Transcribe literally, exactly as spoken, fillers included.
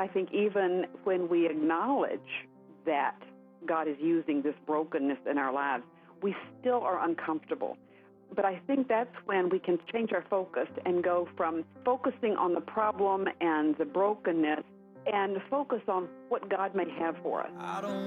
I think even when we acknowledge that God is using this brokenness in our lives, we still are uncomfortable. But I think that's when we can change our focus and go from focusing on the problem and the brokenness and focus on what God may have for us.